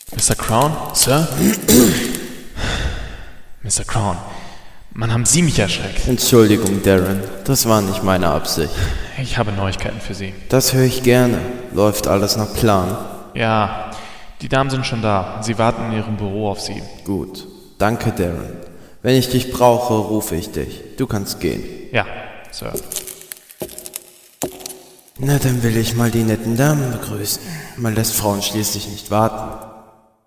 Mr. Crown? Sir? Mr. Crown, Mann, haben Sie mich erschreckt. Entschuldigung, Darren, das war nicht meine Absicht. Ich habe Neuigkeiten für Sie. Das höre ich gerne. Läuft alles nach Plan? Ja, die Damen sind schon da. Sie warten in Ihrem Büro auf Sie. Gut. Danke, Darren. Wenn ich dich brauche, rufe ich dich. Du kannst gehen. Ja, Sir. Na, dann will ich mal die netten Damen begrüßen. Man lässt Frauen schließlich nicht warten.